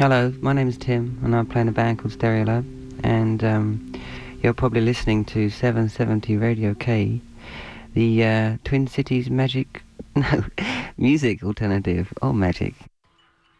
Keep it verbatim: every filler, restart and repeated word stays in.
Hello, my name is Tim, and I'm playing a band called Stereolab, and um, you're probably listening to seven seventy Radio K, the uh, Twin Cities magic, no, music alternative, or magic.